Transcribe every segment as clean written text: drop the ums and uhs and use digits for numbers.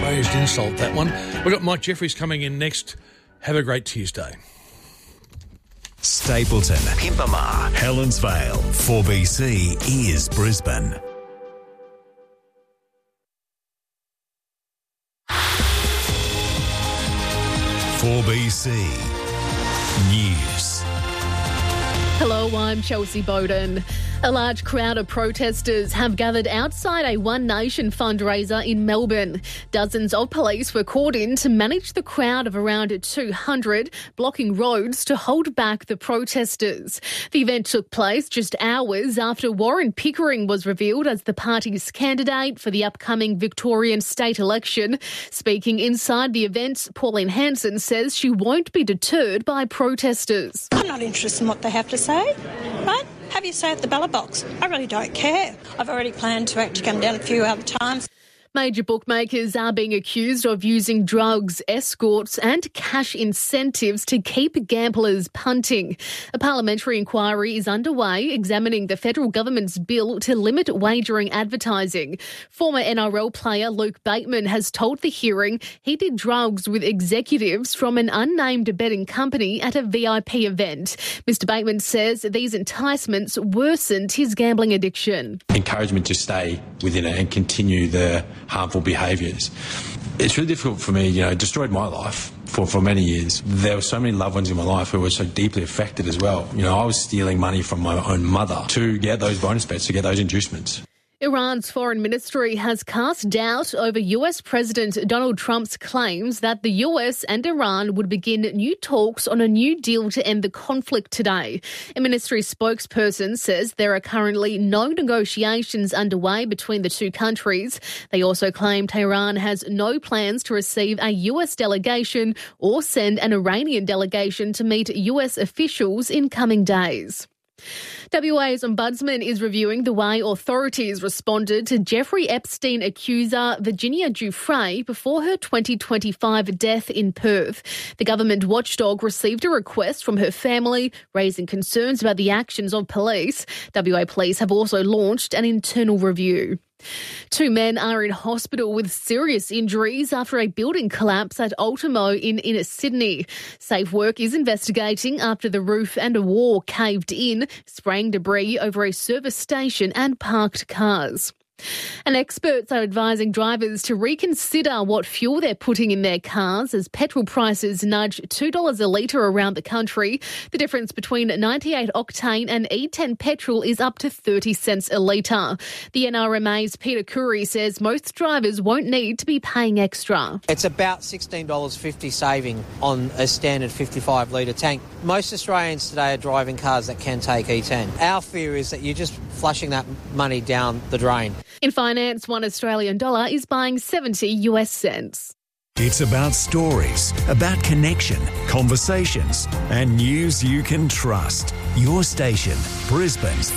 Phrased insult, that one. We've got Mike Jeffries coming in next. Have a great Tuesday. Stapleton, Pimpama, Helensvale, 4BC is Brisbane. For BC News. Hello, I'm Chelsea Bowden. A large crowd of protesters have gathered outside a One Nation fundraiser in Melbourne. Dozens of police were called in to manage the crowd of around 200, blocking roads to hold back the protesters. The event took place just hours after Warren Pickering was revealed as the party's candidate for the upcoming Victorian state election. Speaking inside the event, Pauline Hanson says she won't be deterred by protesters. I'm not interested in what they have to say, right? Have your say at the ballot box. I really don't care. I've already planned to actually come down a few other times. Major bookmakers are being accused of using drugs, escorts and cash incentives to keep gamblers punting. A parliamentary inquiry is underway examining the federal government's bill to limit wagering advertising. Former NRL player Luke Bateman has told the hearing he did drugs with executives from an unnamed betting company at a VIP event. Mr Bateman says these enticements worsened his gambling addiction. Encouragement to stay within it and continue the harmful behaviours. It's really difficult for me, it destroyed my life for many years. There were so many loved ones in my life who were so deeply affected as well. I was stealing money from my own mother to get those bonus bets, to get those inducements. Iran's foreign ministry has cast doubt over US President Donald Trump's claims that the US and Iran would begin new talks on a new deal to end the conflict today. A ministry spokesperson says there are currently no negotiations underway between the two countries. They also claim Tehran has no plans to receive a US delegation or send an Iranian delegation to meet US officials in coming days. WA's Ombudsman is reviewing the way authorities responded to Jeffrey Epstein accuser Virginia Giuffre before her 2025 death in Perth. The government watchdog received a request from her family raising concerns about the actions of police. WA Police have also launched an internal review. Two men are in hospital with serious injuries after a building collapse at Ultimo in inner Sydney. Safe Work is investigating after the roof and a wall caved in, spraying debris over a service station and parked cars. And experts are advising drivers to reconsider what fuel they're putting in their cars as petrol prices nudge $2 a litre around the country. The difference between 98 octane and E10 petrol is up to 30 cents a litre. The NRMA's Peter Curry says most drivers won't need to be paying extra. It's about $16.50 saving on a standard 55 litre tank. Most Australians today are driving cars that can take E10. Our fear is that you're just flushing that money down the drain. In finance, $1 Australian dollar is buying 70 US cents. It's about stories, about connection, conversations, and news you can trust. Your station, Brisbane's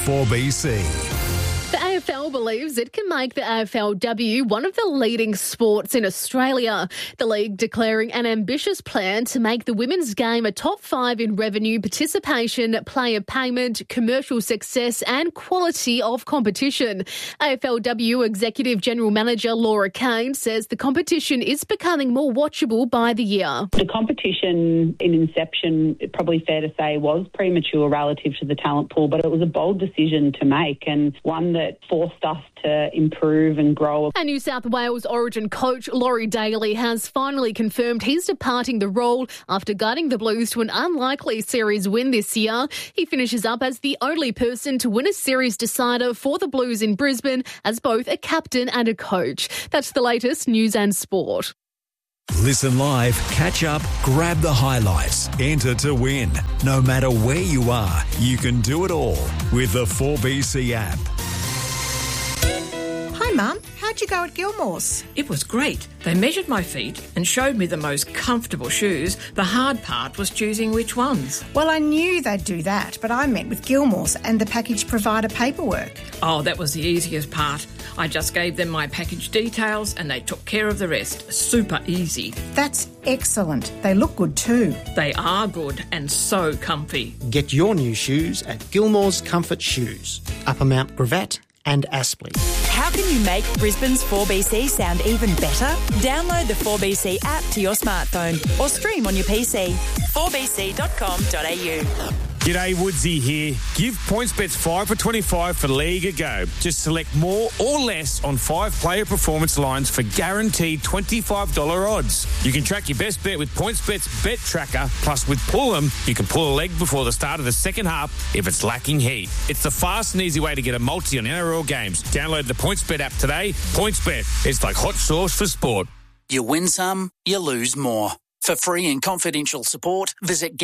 4BC. The AFL believes it can make the AFLW one of the leading sports in Australia. The league declaring an ambitious plan to make the women's game a top 5 in revenue, participation, player payment, commercial success and quality of competition. AFLW Executive General Manager Laura Kane says the competition is becoming more watchable by the year. The competition in inception, probably fair to say, was premature relative to the talent pool, but it was a bold decision to make and one that forced us to improve and grow. And New South Wales Origin coach Laurie Daly has finally confirmed he's departing the role after guiding the Blues to an unlikely series win this year. He finishes up as the only person to win a series decider for the Blues in Brisbane as both a captain and a coach. That's the latest news and sport. Listen live, catch up, grab the highlights, enter to win. No matter where you are, you can do it all with the 4BC app. Hi Mum, how'd you go at Gilmore's? It was great. They measured my feet and showed me the most comfortable shoes. The hard part was choosing which ones. Well, I knew they'd do that, but I met with Gilmore's and the package provider paperwork. Oh, that was the easiest part. I just gave them my package details and they took care of the rest. Super easy. That's excellent. They look good too. They are good and so comfy. Get your new shoes at Gilmore's Comfort Shoes, Upper Mount Gravatt and Aspley. How can you make Brisbane's 4BC sound even better? Download the 4BC app to your smartphone or stream on your PC. 4bc.com.au. G'day, Woodsy here. Give PointsBets 5 for 25 for League a go. Just select more or less on 5-player performance lines for guaranteed $25 odds. You can track your best bet with PointsBet's Bet Tracker. Plus, with Pull 'em, you can pull a leg before the start of the second half if it's lacking heat. It's the fast and easy way to get a multi on NRL games. Download the PointsBet app today. PointsBet, it's like hot sauce for sport. You win some, you lose more. For free and confidential support, visit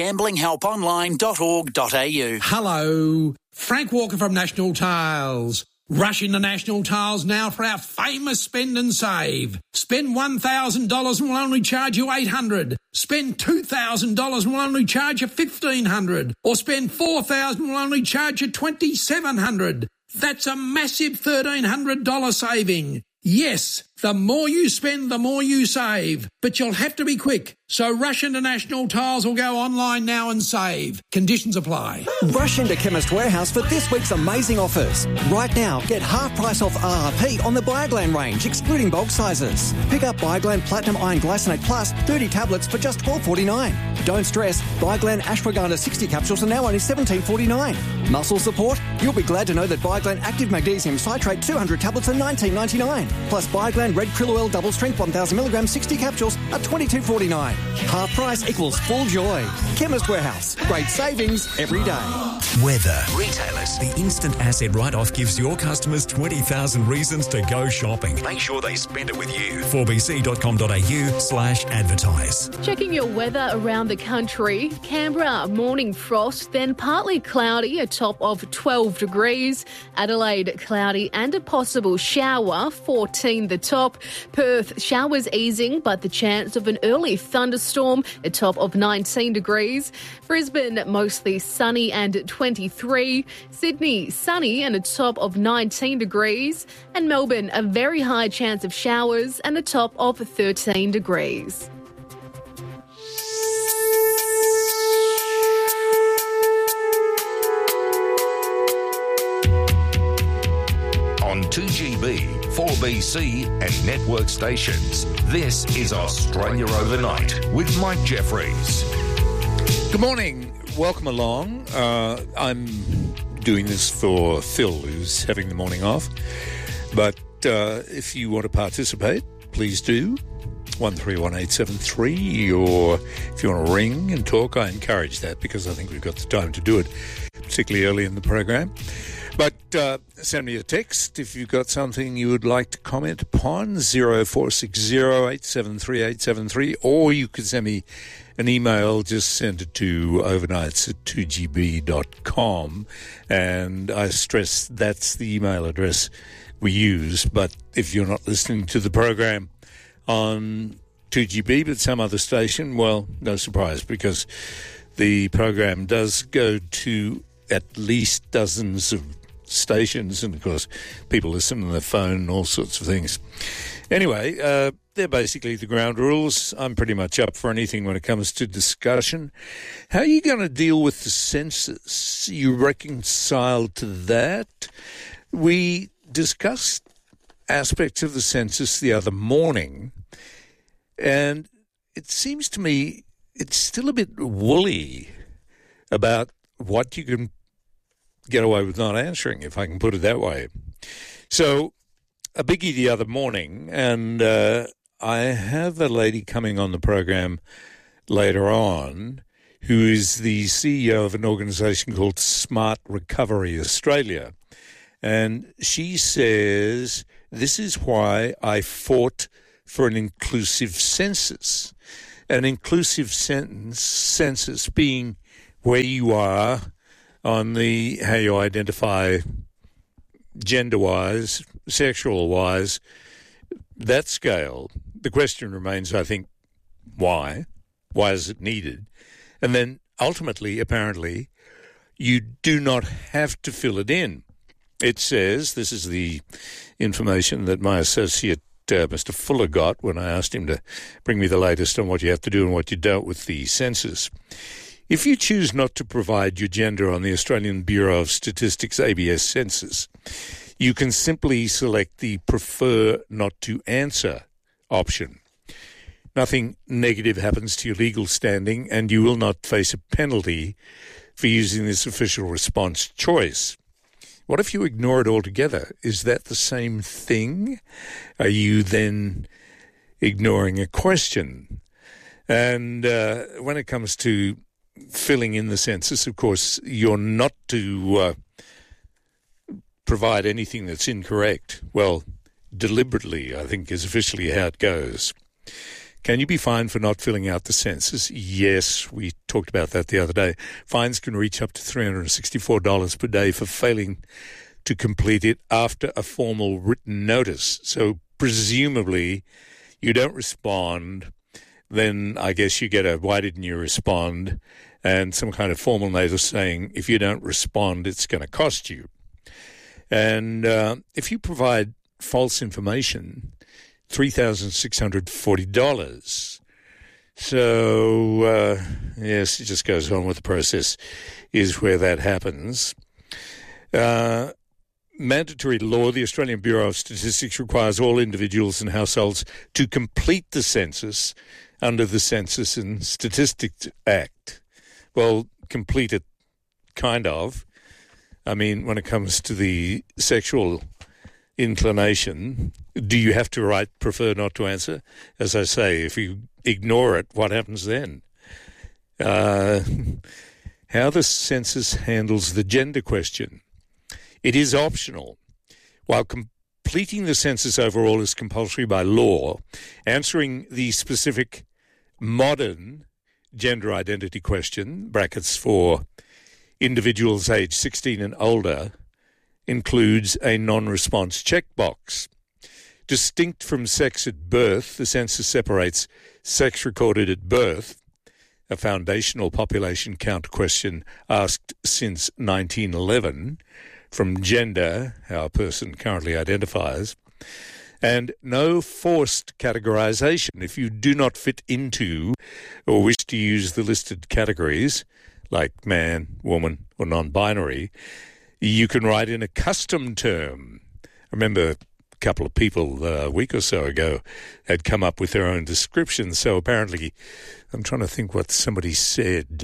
gamblinghelponline.org.au. Hello, Frank Walker from National Tiles. Rush into National Tiles now for our famous spend and save. Spend $1,000 and we'll only charge you $800. Spend $2,000 and we'll only charge you $1,500. Or spend $4,000 and we'll only charge you $2,700. That's a massive $1,300 saving. Yes, the more you spend, the more you save. But you'll have to be quick. So rush into National Tiles or go online now and save. Conditions apply. Rush into Chemist Warehouse for this week's amazing offers. Right now, get half price off RRP on the Bioglan range, excluding bulk sizes. Pick up Bioglan Platinum Iron Glycinate Plus 30 tablets for just $12.49. Don't stress, Bioglan Ashwagandha 60 capsules are now only $17.49. Muscle support? You'll be glad to know that Bioglan Active Magnesium Citrate 200 tablets are $19.99. Plus Bioglan Red Krill Oil Double Strength 1000 milligrams 60 capsules are $22.49. Half price equals full joy. Chemist Warehouse. Great savings every day. Weather. Retailers. The instant asset write-off gives your customers 20,000 reasons to go shopping. Make sure they spend it with you. 4bc.com.au/advertise. Checking your weather around the country. Canberra, morning frost, then partly cloudy, a top of 12 degrees. Adelaide, cloudy and a possible shower, 14 the top. Perth, showers easing, but the chance of an early thunderstorm, a top of 19 degrees. Brisbane, mostly sunny and 23. Sydney, sunny and a top of 19 degrees. And Melbourne, a very high chance of showers and a top of 13 degrees. On 2GB, 4BC and network stations, this is Australia Overnight with Mike Jeffries. Good morning. Welcome along. I'm doing this for Phil, who's having the morning off. But if you want to participate, please do. 131873, or if you want to ring and talk, I encourage that because I think we've got the time to do it, particularly early in the program. But send me a text if you've got something you would like to comment upon, 0460873873, or you could send me an email. Just send it to overnights@2gb.com, and I stress that's the email address we use. But if you're not listening to the program on 2GB but some other station, well, no surprise, because the program does go to at least dozens of stations, and of course people listen on their phone and all sorts of things. Anyway, they're basically the ground rules. I'm pretty much up for anything when it comes to discussion. How are you going to deal with the census? You reconciled to that? We discussed aspects of the census the other morning, and it seems to me it's still a bit woolly about what you can get away with not answering, if I can put it that way. So, a biggie the other morning, and I have a lady coming on the program later on who is the CEO of an organisation called Smart Recovery Australia. And she says, this is why I fought for an inclusive census. An inclusive census being where you are on the how you identify gender-wise, sexual-wise, that scale. The question remains, I think, why? Why is it needed? And then ultimately, apparently, you do not have to fill it in. It says, this is the information that my associate Mr. Fuller got when I asked him to bring me the latest on what you have to do and what you don't with the census. If you choose not to provide your gender on the Australian Bureau of Statistics ABS census, you can simply select the prefer not to answer option. Nothing negative happens to your legal standing, and you will not face a penalty for using this official response choice. What if you ignore it altogether? Is that the same thing? Are you then ignoring a question? And when it comes to filling in the census, of course, you're not to provide anything that's incorrect. Well, deliberately, I think, is officially how it goes. Can you be fined for not filling out the census? Yes, we talked about that the other day. Fines can reach up to $364 per day for failing to complete it after a formal written notice. So presumably you don't respond, then I guess you get a why didn't you respond and some kind of formal notice saying if you don't respond, it's going to cost you. And if you provide false information, $3,640. So, yes, it just goes on with the process is where that happens. Mandatory law, the Australian Bureau of Statistics requires all individuals and households to complete the census under the Census and Statistics Act. Well, complete it, kind of. I mean, when it comes to the sexual inclination, do you have to write prefer not to answer? As I say, if you ignore it, what happens then? How the census handles the gender question. It is optional. While completing the census overall is compulsory by law, answering the specific modern gender identity question, brackets for individuals aged 16 and older, includes a non-response checkbox. Distinct from sex at birth, the census separates sex recorded at birth, a foundational population count question asked since 1911, from gender, how a person currently identifies, and no forced categorization. If you do not fit into or wish to use the listed categories, like man, woman, or non-binary, you can write in a custom term. I remember a couple of people a week or so ago had come up with their own description. So apparently, I'm trying to think what somebody said,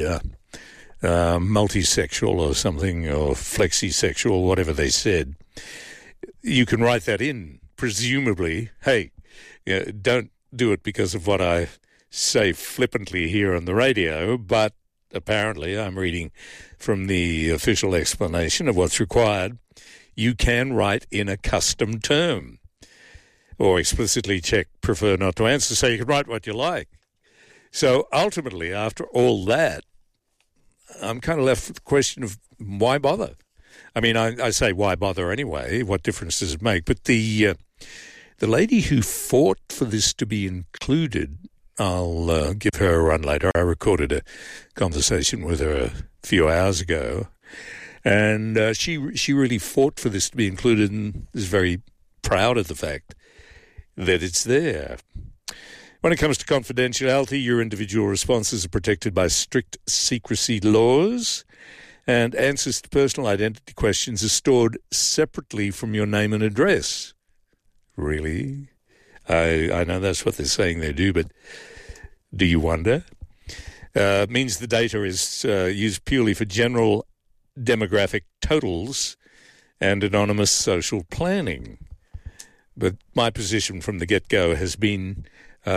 multisexual or something, or flexisexual, whatever they said. You can write that in, presumably. Hey, don't do it because of what I say flippantly here on the radio, but apparently, I'm reading from the official explanation of what's required, you can write in a custom term or explicitly check prefer not to answer, so you can write what you like. So ultimately, after all that, I'm kind of left with the question of why bother? I mean, I say why bother anyway? What difference does it make? But the lady who fought for this to be included, I'll give her a run later. I recorded a conversation with her a few hours ago, and she really fought for this to be included and is very proud of the fact that it's there. When it comes to confidentiality, your individual responses are protected by strict secrecy laws, and answers to personal identity questions are stored separately from your name and address. Really? I know that's what they're saying they do, but do you wonder? It means the data is used purely for general demographic totals and anonymous social planning. But my position from the get-go has been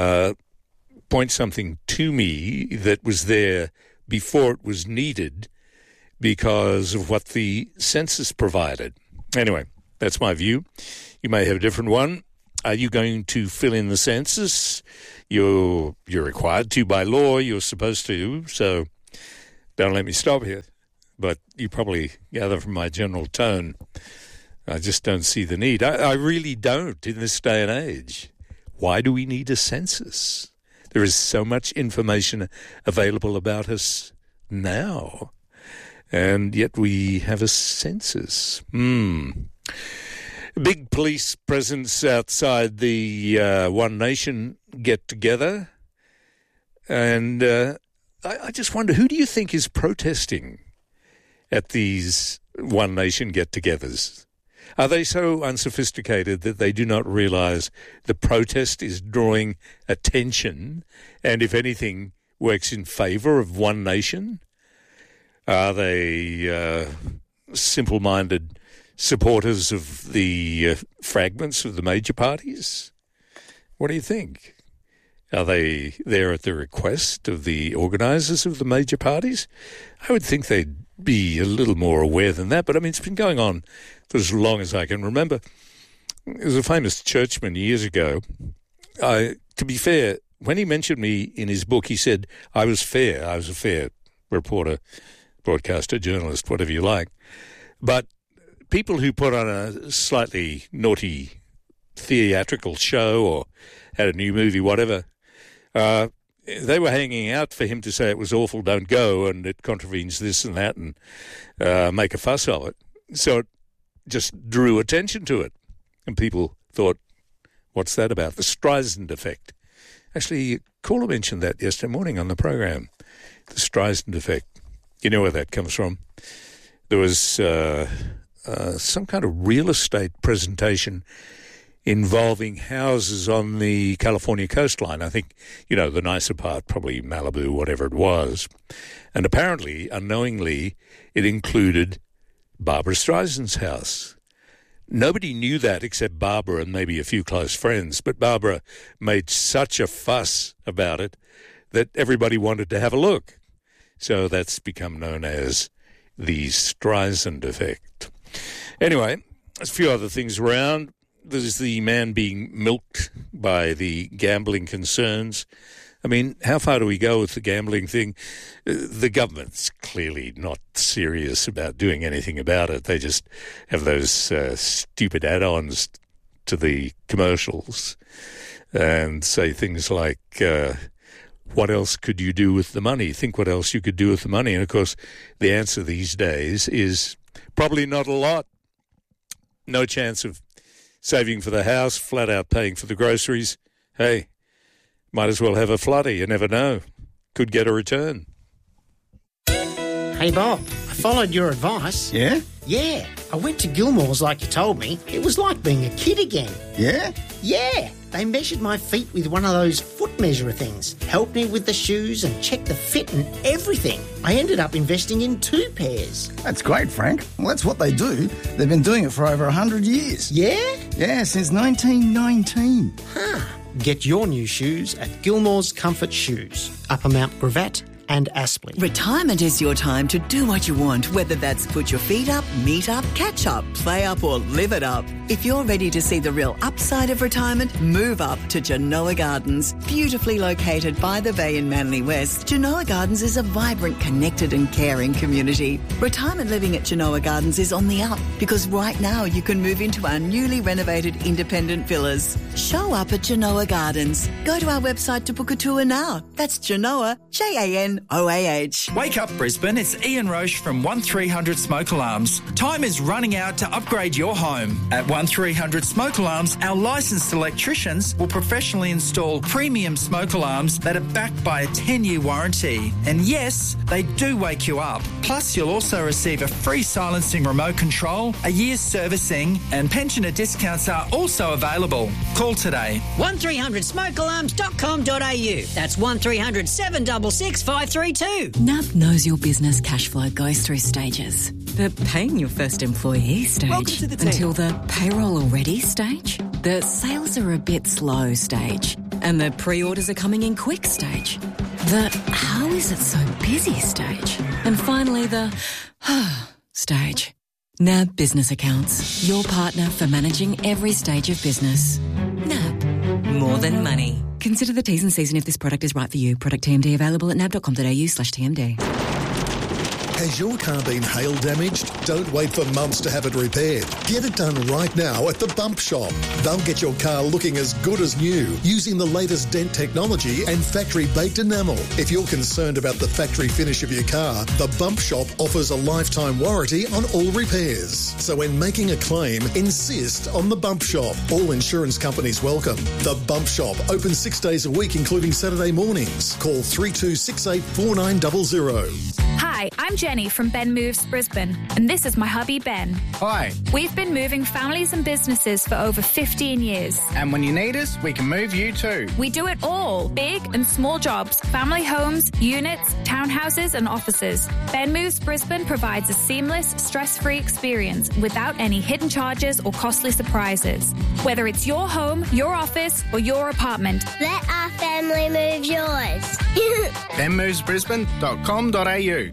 point something to me that was there before it was needed because of what the census provided. Anyway, that's my view. You may have a different one. Are you going to fill in the census? You're required to by law. You're supposed to, so don't let me stop here. But you probably gather from my general tone, I just don't see the need. I really don't in this day and age. Why do we need a census? There is so much information available about us now, and yet we have a census. Big police presence outside the One Nation get-together. And I just wonder, who do you think is protesting at these One Nation get-togethers? Are they so unsophisticated that they do not realise the protest is drawing attention and, if anything, works in favour of one nation? Are they simple-minded supporters of the fragments of the major parties? What do you think? Are they there at the request of the organisers of the major parties? I would think they'd be a little more aware than that, but I mean, it's been going on for as long as I can remember. There was a famous churchman years ago. To be fair, when he mentioned me in his book, he said I was fair. I was a fair reporter, broadcaster, journalist, whatever you like. But people who put on a slightly naughty theatrical show or had a new movie, whatever, they were hanging out for him to say it was awful, don't go, and it contravenes this and that, and make a fuss of it. So it just drew attention to it. And people thought, what's that about? The Streisand effect. Actually, caller mentioned that yesterday morning on the program, the Streisand effect. You know where that comes from. There was some kind of real estate presentation involving houses on the California coastline. I think, the nicer part, probably Malibu, whatever it was. And apparently, unknowingly, it included Barbra Streisand's house. Nobody knew that except Barbara and maybe a few close friends, but Barbara made such a fuss about it that everybody wanted to have a look. So that's become known as the Streisand effect. Anyway, there's a few other things around. There's the man being milked by the gambling concerns. I mean, how far do we go with the gambling thing? The government's clearly not serious about doing anything about it. They just have those stupid add-ons to the commercials and say things like, what else could you do with the money? Think what else you could do with the money. And, of course, the answer these days is probably not a lot. No chance of saving for the house, flat out paying for the groceries. Hey, might as well have a flutter, you never know. Could get a return. Hey, Bob, I followed your advice. Yeah? Yeah, I went to Gilmore's like you told me. It was like being a kid again. Yeah? Yeah, they measured my feet with one of those foot measurer things, helped me with the shoes and checked the fit and everything. I ended up investing in 2 pairs. That's great, Frank. Well, that's what they do. They've been doing it for over 100 years. Yeah? Yeah, since 1919. Huh. Get your new shoes at Gilmore's Comfort Shoes, Upper Mount Gravatt and Aspley. Retirement is your time to do what you want, whether that's put your feet up, meet up, catch up, play up or live it up. If you're ready to see the real upside of retirement, move up to Genoa Gardens. Beautifully located by the bay in Manly West, Genoa Gardens is a vibrant, connected and caring community. Retirement living at Genoa Gardens is on the up because right now you can move into our newly renovated independent villas. Show up at Genoa Gardens. Go to our website to book a tour now. That's Genoa, JANOAH. Wake up, Brisbane. It's Ian Roche from 1300 Smoke Alarms. Time is running out to upgrade your home. At 1300 Smoke Alarms, our licensed electricians will professionally install premium smoke alarms that are backed by a 10-year warranty. And yes, they do wake you up. Plus, you'll also receive a free silencing remote control, a year's servicing, and pensioner discounts are also available. Call today. 1300smokealarms.com.au. That's 1300 766 532. NAB knows your business cash flow goes through stages. The paying your first employee stage until the payroll already stage, the sales are a bit slow stage, and the pre-orders are coming in quick stage, the how is it so busy stage, and finally the stage. NAB Business Accounts, your partner for managing every stage of business. NAB, more than money. Consider the T's and C's and if this product is right for you. Product TMD available at nab.com.au/TMD. Has your car been hail damaged? Don't wait for months to have it repaired. Get it done right now at the Bump Shop. They'll get your car looking as good as new using the latest dent technology and factory-baked enamel. If you're concerned about the factory finish of your car, the Bump Shop offers a lifetime warranty on all repairs. So when making a claim, insist on the Bump Shop. All insurance companies welcome. The Bump Shop, open 6 days a week, including Saturday mornings. Call 3268 4900. Hi, Hi, I'm Jenny from Ben Moves Brisbane, and this is my hubby Ben. Hi. We've been moving families and businesses for over 15 years. And when you need us, we can move you too. We do it all, big and small jobs, family homes, units, townhouses and offices. Ben Moves Brisbane provides a seamless, stress-free experience without any hidden charges or costly surprises. Whether it's your home, your office or your apartment. Let our family move yours. benmovesbrisbane.com.au.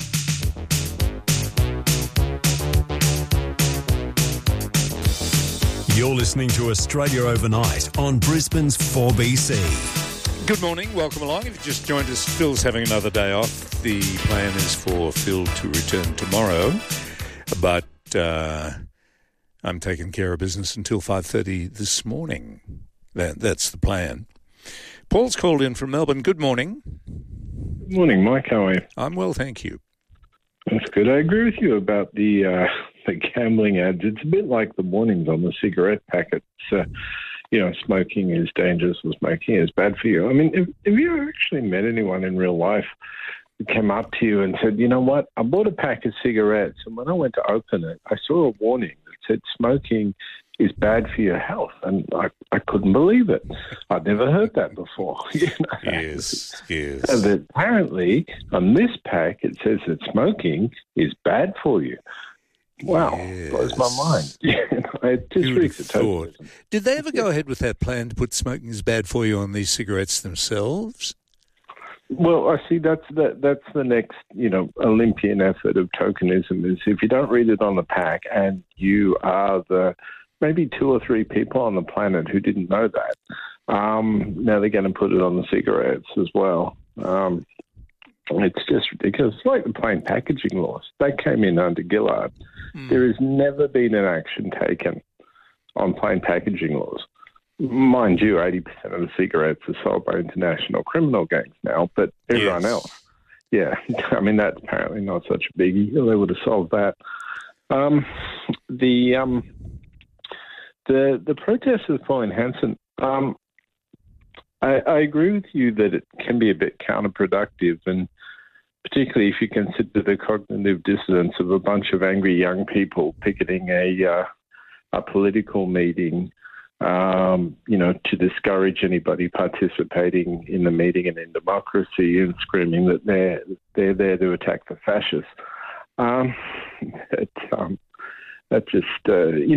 You're listening to Australia Overnight on Brisbane's 4BC. Good morning, welcome along. If you just joined us, Phil's having another day off. The plan is for Phil to return tomorrow, but I'm taking care of business until 5:30 this morning. That's the plan. Paul's called in from Melbourne. Good morning. Good morning, Mike. How are you? I'm well, thank you. That's good. I agree with you about the gambling ads. It's a bit like the warnings on the cigarette packets. Smoking is dangerous or smoking is bad for you. I mean, have you actually met anyone in real life who came up to you and said, you know what, I bought a pack of cigarettes and when I went to open it, I saw a warning that said smoking is bad for your health. And I couldn't believe it. I'd never heard that before. Yes. And that apparently on this pack it says that smoking is bad for you. Wow, blows my mind. It just reeks of totalism. Did they ever go ahead with that plan to put smoking is bad for you on these cigarettes themselves? Well, I see that's the next, Olympian effort of tokenism is if you don't read it on the pack and you are the maybe 2 or 3 people on the planet who didn't know that, now they're going to put it on the cigarettes as well. It's just ridiculous. It's like the plain packaging laws. They came in under Gillard. There has never been an action taken on plain packaging laws. Mind you, 80% of the cigarettes are sold by international criminal gangs now, but everyone else, I mean, that's apparently not such a biggie. They would have solved that. The protest of Pauline Hanson, I agree with you that it can be a bit counterproductive, and particularly if you consider the cognitive dissonance of a bunch of angry young people picketing a political meeting, to discourage anybody participating in the meeting and in democracy and screaming that they're there to attack the fascists. That just,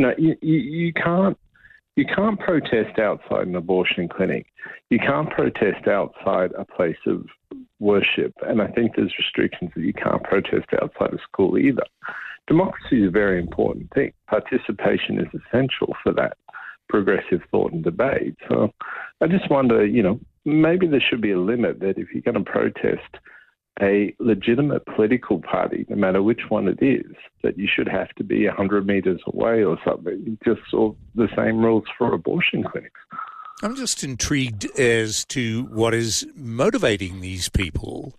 you can't protest outside an abortion clinic. You can't protest outside a place of worship. And I think there's restrictions that you can't protest outside of school either. Democracy is a very important thing. Participation is essential for that progressive thought and debate. So I just wonder, maybe there should be a limit that if you're going to protest a legitimate political party, no matter which one it is, that you should have to be 100 metres away or something. Just sort of the same rules for abortion clinics. I'm just intrigued as to what is motivating these people.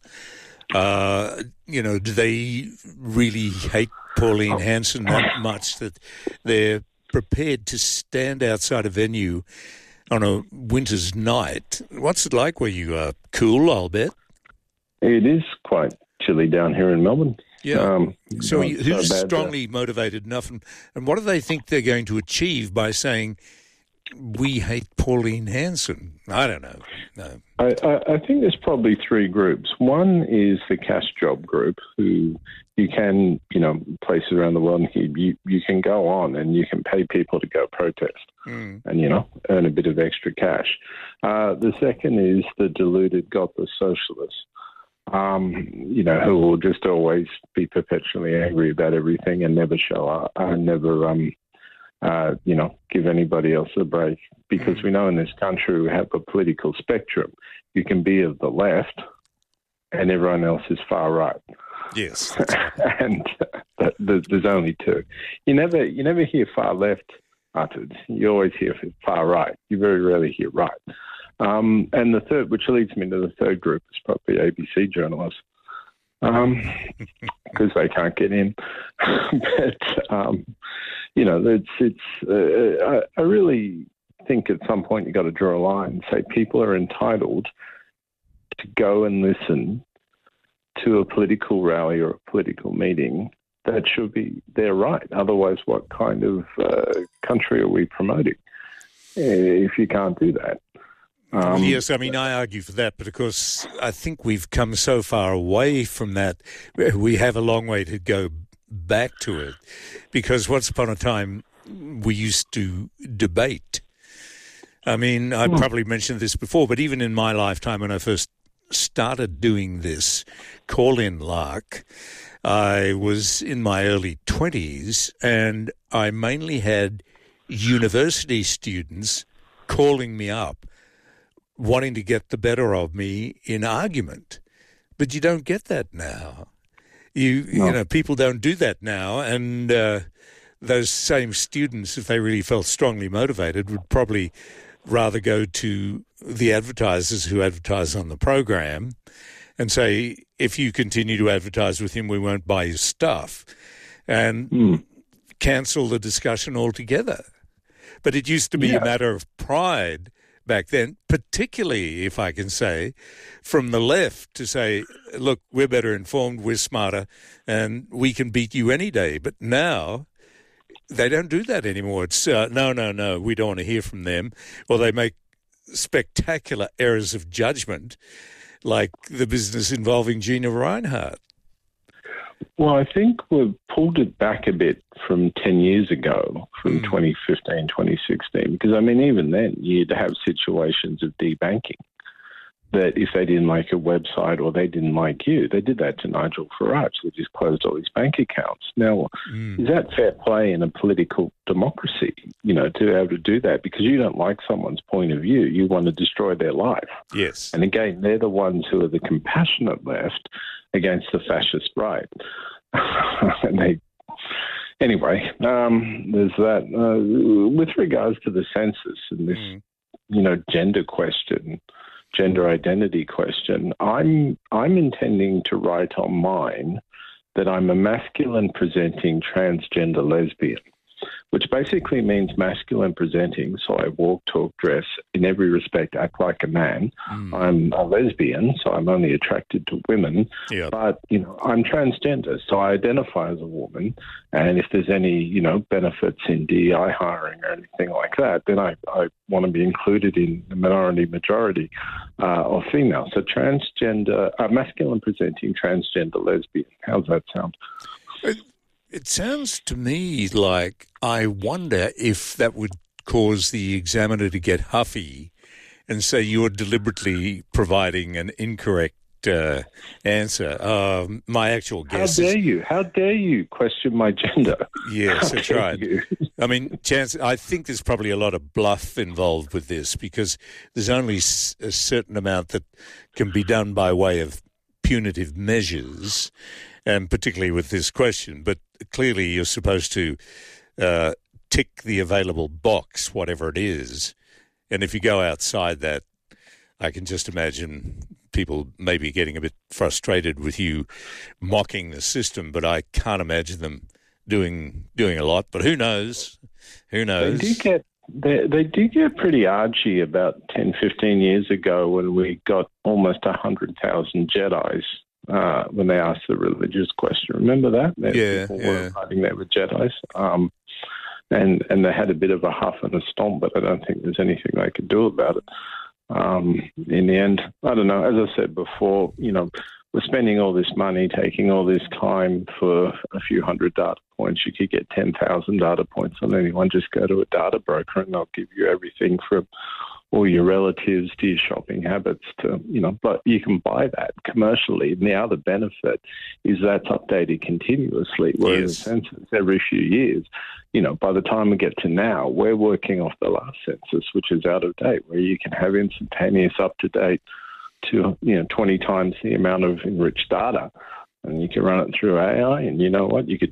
Do they really hate Pauline Hanson that much that they're prepared to stand outside a venue on a winter's night? What's it like where you are? Cool, I'll bet. It is quite chilly down here in Melbourne. Yeah. So who's strongly motivated enough? And what do they think they're going to achieve by saying, we hate Pauline Hanson? I don't know. No. I think there's probably 3 groups. One is the cash job group who you can, places around the world, you can go on and you can pay people to go protest and, earn a bit of extra cash. The second is the deluded godless socialists. Who will just always be perpetually angry about everything and never show up and never, give anybody else a break. Because we know in this country we have a political spectrum. You can be of the left and everyone else is far right. Yes. And there's only 2. You never hear far left uttered. You always hear far right. You very rarely hear right. And the third, which leads me to the third group, is probably ABC journalists, because they can't get in. But I really think at some point you've got to draw a line and say people are entitled to go and listen to a political rally or a political meeting, that should be their right. Otherwise, what kind of country are we promoting if you can't do that? Yes, I mean, I argue for that, but of course, I think we've come so far away from that. We have a long way to go back to it, because once upon a time, we used to debate. I mean, I probably mentioned this before, but even in my lifetime, when I first started doing this call-in lark, I was in my early 20s, and I mainly had university students calling me up, wanting to get the better of me in argument. But you don't get that now. You know, people don't do that now, and those same students, if they really felt strongly motivated, would probably rather go to the advertisers who advertise on the program and say, if you continue to advertise with him, we won't buy your stuff, and cancel the discussion altogether. But it used to be a matter of pride back then, particularly, if I can say, from the left, to say, look, we're better informed, we're smarter, and we can beat you any day. But now they don't do that anymore. It's, no, we don't want to hear from them. Or they make spectacular errors of judgment, like the business involving Gina Reinhardt. Well, I think we've pulled it back a bit from 10 years ago, from 2015, 2016, because, I mean, even then you'd have situations of debanking, that if they didn't like a website or they didn't like you, they did that to Nigel Farage. They just closed all his bank accounts. Now, is that fair play in a political democracy, you know, to be able to do that? Because you don't like someone's point of view. You want to destroy their life. Yes. And again, they're the ones who are the compassionate left against the fascist right. And anyway, there's that. With regards to the census and this, you know, gender question, gender identity question, I'm intending to write on mine that I'm a masculine presenting transgender lesbian, which basically means masculine presenting. So I walk, talk, dress, in every respect, act like a man. I'm a lesbian, so I'm only attracted to women. Yep. But, you know, I'm transgender, so I identify as a woman. And if there's any, you know, benefits in DEI hiring or anything like that, then I want to be included in the minority-majority of females. So transgender, masculine presenting transgender lesbian. How's that sound? It sounds to me like, I wonder if that would cause the examiner to get huffy and say you're deliberately providing an incorrect answer. My actual guess How dare you question my gender? Yes, that's right. I mean, I think there's probably a lot of bluff involved with this, because there's only a certain amount that can be done by way of punitive measures, and particularly with this question. But clearly you're supposed to tick the available box, whatever it is. And if you go outside that, I can just imagine people maybe getting a bit frustrated with you mocking the system, but I can't imagine them doing a lot. But who knows? Who knows? They do get pretty argy about 10, 15 years ago when we got almost 100,000 Jedis. When they asked the religious question. Remember that? People were fighting there with Jedis. And they had a bit of a huff and a stomp, but I don't think there's anything they could do about it. In the end, I don't know. As I said before, you know, we're spending all this money, taking all this time for a few hundred data points. You could get 10,000 data points on anyone. Just go to a data broker and they'll give you everything from all your relatives to your shopping habits to, you know, but you can buy that commercially. And the other benefit is that's updated continuously, whereas the census every few years, you know, by the time we get to now, we're working off the last census, which is out of date, where you can have instantaneous up-to-date to, you know, 20 times the amount of enriched data. And you can run it through AI, and you know what? You could